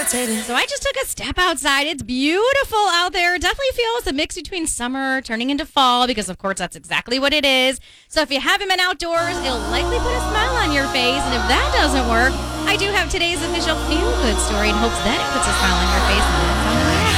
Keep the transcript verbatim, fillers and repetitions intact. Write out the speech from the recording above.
So I just took a step outside. It's beautiful out there. Definitely feels a mix between summer turning into fall because, of course, that's exactly what it is. So if you haven't been outdoors, it'll likely put a smile on your face. And if that doesn't work, I do have today's official feel-good story in hopes that it puts a smile on your face. And that's on the way.